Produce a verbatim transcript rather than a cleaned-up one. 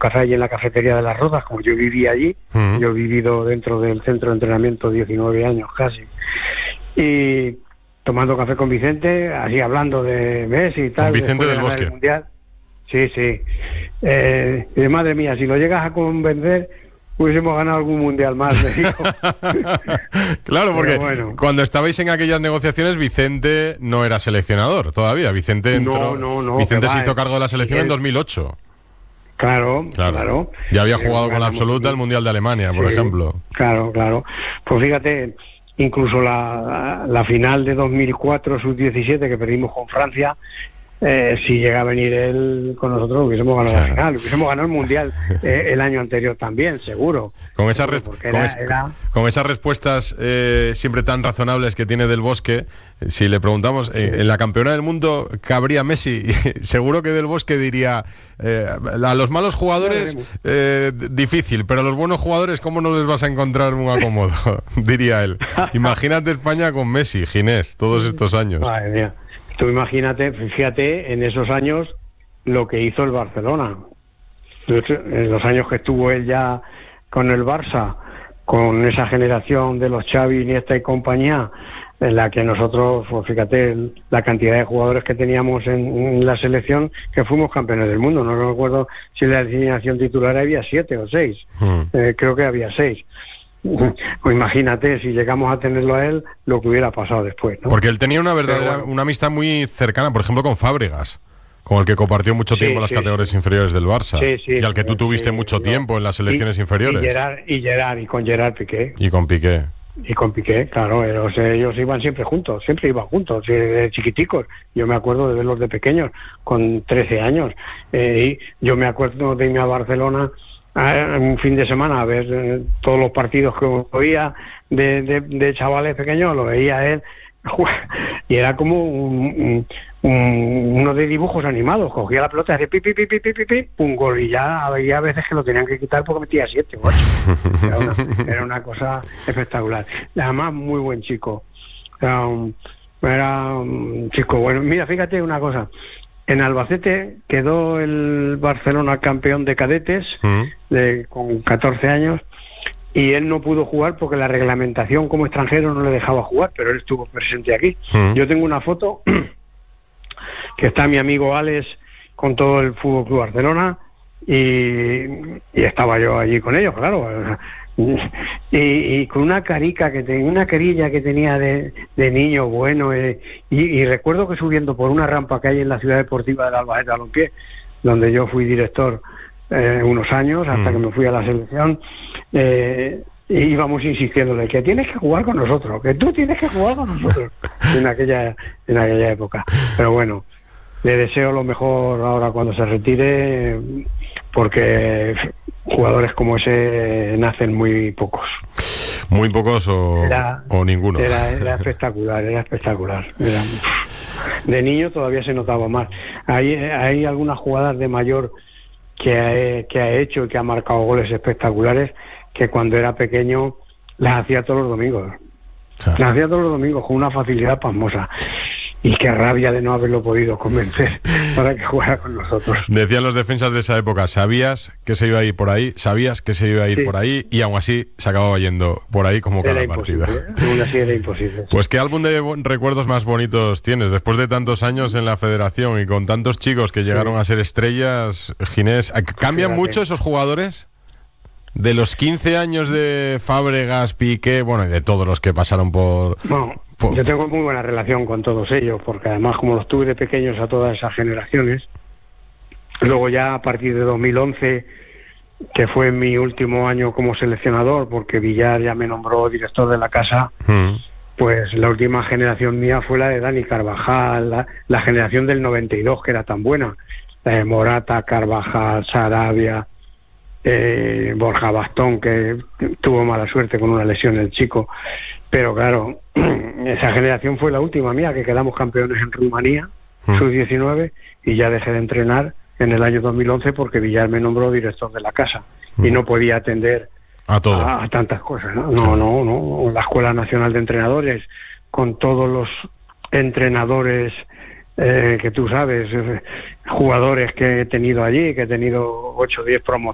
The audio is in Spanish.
café allí en la cafetería de Las Rozas, como yo vivía allí. Uh-huh. Yo he vivido dentro del centro de entrenamiento diecinueve años casi. Y tomando café con Vicente, así hablando de Messi y tal. Con Vicente del Bosque. Mundial. Sí, sí. Eh, y de madre mía, si lo llegas a convencer, hubiésemos ganado algún mundial más, me dijo. Claro, porque bueno, cuando estabais en aquellas negociaciones, Vicente no era seleccionador todavía. Vicente entró. No, no, no, Vicente se va, hizo cargo de la selección él, en dos mil ocho. Claro, claro, claro. Ya había jugado eh, con la absoluta el Mundial de Alemania, por sí, ejemplo. Claro, claro. Pues fíjate, incluso la, la final de dos mil cuatro, sub diecisiete, que perdimos con Francia, Eh, si llega a venir él con nosotros, hubiésemos ganado claro. la final, hubiésemos ganado el mundial eh, el año anterior también, seguro. Con esas, res- con, era, es- era... con esas respuestas eh, siempre tan razonables que tiene Del Bosque, si le preguntamos, eh, en la campeona del mundo cabría Messi, seguro que Del Bosque diría, eh, a los malos jugadores eh, difícil, pero a los buenos jugadores, ¿cómo no les vas a encontrar un acomodo? Diría él. Imagínate España con Messi, Ginés, todos estos años. Madre mía. Tú imagínate, fíjate, en esos años lo que hizo el Barcelona. En los años que estuvo él ya con el Barça, con esa generación de los Xavi, Iniesta y compañía, en la que nosotros, pues fíjate, la cantidad de jugadores que teníamos en, en la selección, que fuimos campeones del mundo. No recuerdo si en la alineación titular había siete o seis. Mm. Eh, creo que había seis. Pues imagínate, si llegamos a tenerlo a él, lo que hubiera pasado después, ¿no? Porque él tenía una verdadera, bueno, una amistad muy cercana, por ejemplo, con Fábregas, con el que compartió mucho tiempo sí, las sí, categorías sí. inferiores del Barça, sí, sí, y al que tú tuviste sí, mucho sí, tiempo no. en las selecciones y, inferiores. Y Gerard, y Gerard, y con Gerard Piqué. Y con Piqué. Y con Piqué, claro, ellos, ellos iban siempre juntos, siempre iban juntos, de chiquiticos. Yo me acuerdo de verlos de pequeños, con trece años. Eh, y yo me acuerdo de irme a Barcelona un fin de semana a ver eh, todos los partidos que oía de, de, de chavales pequeños, lo veía él y era como un, un, uno de dibujos animados. Cogía la pelota y hacía pi, pi, pi, pi, pi, pi, pi, un gol, y ya había veces que lo tenían que quitar porque metía siete o ocho. Era una, era una cosa espectacular. Además, muy buen chico. Era un, era un chico bueno. Mira, fíjate una cosa. En Albacete quedó el Barcelona campeón de cadetes mm. de, con catorce años, y él no pudo jugar porque la reglamentación como extranjero no le dejaba jugar, pero él estuvo presente aquí. Mm. Yo tengo una foto que está mi amigo Alex con todo el Fútbol Club Barcelona y, y estaba yo allí con ellos, claro. Y, y con una carica que tenía, una carilla que tenía de, de niño bueno, eh, y, y recuerdo que subiendo por una rampa que hay en la ciudad deportiva del Albacete Balompié, donde yo fui director eh, unos años hasta mm. que me fui a la selección, eh, y íbamos insistiéndole que tienes que jugar con nosotros, que tú tienes que jugar con nosotros en aquella en aquella época. Pero bueno, le deseo lo mejor ahora cuando se retire, porque jugadores como ese nacen muy pocos. Muy pocos o, era, o ninguno. Era, era espectacular, era espectacular. Era, de niño todavía se notaba más. Hay, hay algunas jugadas de mayor que ha, que ha hecho y que ha marcado goles espectaculares, que cuando era pequeño las hacía todos los domingos. Sí. Las hacía todos los domingos con una facilidad pasmosa. Y qué rabia de no haberlo podido convencer para que jugara con nosotros. Decían los defensas de esa época, sabías que se iba a ir por ahí, sabías que se iba a ir sí. por ahí, y aún así se acababa yendo por ahí como era cada partido. Aún así era imposible. Pues qué álbum de recuerdos más bonitos tienes, después de tantos años en la federación y con tantos chicos que llegaron sí. a ser estrellas, Ginés. ¿Cambian Fíjate. mucho esos jugadores? De los quince años de Fábregas, Piqué, bueno, y de todos los que pasaron por... No. Yo tengo muy buena relación con todos ellos, porque además como los tuve de pequeños a todas esas generaciones, luego ya a partir de dos mil once, que fue mi último año como seleccionador, porque Villar ya me nombró director de la casa, mm. pues la última generación mía fue la de Dani Carvajal, la, la generación del noventa y dos, que era tan buena, la de Morata, Carvajal, Sarabia, eh, Borja Bastón, que tuvo mala suerte con una lesión el chico. Pero claro, esa generación fue la última mía, que quedamos campeones en Rumanía, mm. sub diecinueve, y ya dejé de entrenar en el año dos mil once porque Villar me nombró director de la casa mm. y no podía atender a, todo. a, a tantas cosas, ¿no? No, no, no. La Escuela Nacional de Entrenadores, con todos los entrenadores eh, que tú sabes, eh, jugadores que he tenido allí, que he tenido ocho o diez promociones